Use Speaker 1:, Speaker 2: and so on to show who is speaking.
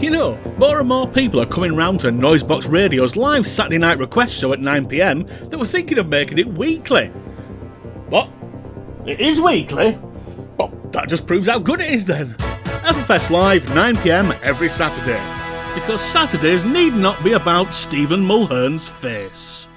Speaker 1: You know, more and more people are coming round to Noisebox Radio's live Saturday night request show at 9pm that were thinking of making it weekly. What? It is weekly? Well, that just proves how good it is then. Everfest Live, 9pm every Saturday. Because Saturdays need not be about Stephen Mulhern's face.